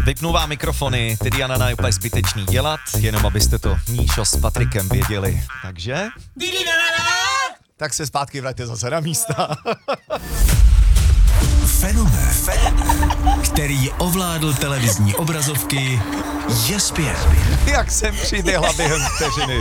Vypnu vám mikrofony, ty Diana je úplně zbytečný dělat, jenom abyste to Míšo s Patrikem věděli. Takže? Tak se zpátky vraťte zase na místa. Fenomén, který ovládl televizní obrazovky, je zpět. Jak jsem přiběhla během vteřiny.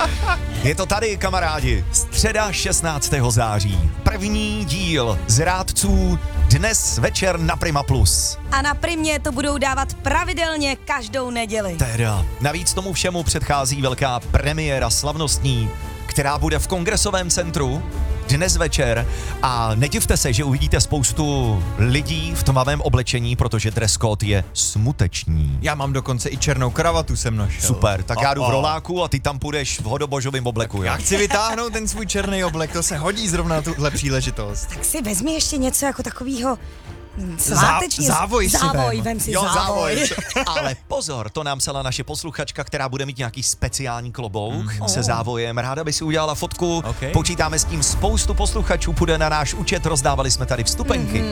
Je to tady, kamarádi. Středa 16. září. První díl Zrádců dnes večer na Prima Plus. A na Primě to budou dávat pravidelně každou neděli. Teda. Navíc tomu všemu předchází velká premiéra slavnostní, která bude v Kongresovém centru dnes večer a nedivte se, že uvidíte spoustu lidí v tmavém oblečení, protože dress code je smuteční. Já mám dokonce i černou kravatu jsem našel. Super, tak já jdu v roláku a ty tam půjdeš v hodobožovým obleku. Já chci vytáhnout ten svůj černý oblek, to se hodí zrovna na tuhle příležitost. Tak si vezmi ještě něco jako takovýho svátečně. Závoj si vem si Jo, závoj. Ale pozor, to nám psala naše posluchačka, která bude mít nějaký speciální klobouk se závojem. Ráda by si udělala fotku, počítáme s tím, spoustu posluchačů půjde na náš účet, rozdávali jsme tady vstupenky.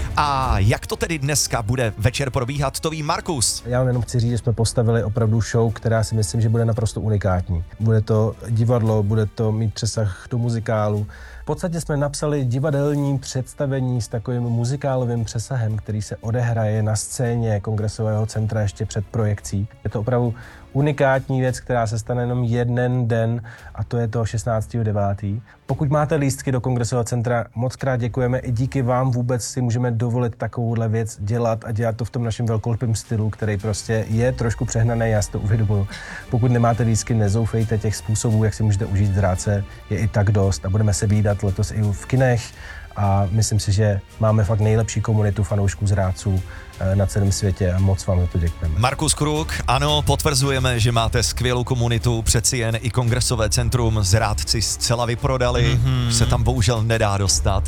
A jak to tedy dneska bude večer probíhat, to ví Markus. Já vám jenom chci říct, že jsme postavili opravdu show, která si myslím, že bude naprosto unikátní. Bude to divadlo, bude to mít přesah do muzikálu. V podstatě jsme napsali divadelní představení s takovým muzikálovým přesahem, který se odehraje na scéně Kongresového centra ještě před projekcí. Je to opravdu unikátní věc, která se stane jenom jeden den a to je to 16.9. Pokud máte lístky do Kongresového centra, moc krát děkujeme. I díky vám vůbec si můžeme dovolit takovouhle věc dělat a dělat to v tom našem velkolepém stylu, který prostě je trošku přehnaný, já si to uvědomuji. Pokud nemáte lístky, nezoufejte, těch způsobů, jak si můžete užít Zrádce, je i tak dost a budeme se vídat letos i v kinech a myslím si, že máme fakt nejlepší komunitu fanoušků Zrádců na celém světě a moc vám za to děkujeme. Markus Kruk, ano, potvrzujeme, že máte skvělou komunitu, přeci jen i Kongresové centrum Zrádci zcela vyprodali, se tam bohužel nedá dostat.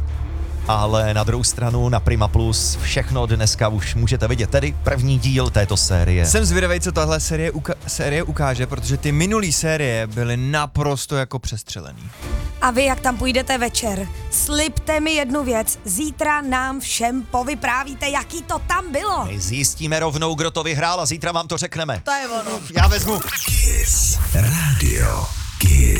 Ale na druhou stranu na Prima Plus všechno dneska už můžete vidět, tedy první díl této série. Jsem zvědavý, co tahle série ukáže, protože ty minulý série byly naprosto jako přestřelený. A vy, jak tam půjdete večer, slibte mi jednu věc. Zítra nám všem povyprávíte, jaký to tam bylo. My zjistíme rovnou, kdo to vyhrál a zítra vám to řekneme. To je ono. Já vezmu. Kiss Radio. Kiss.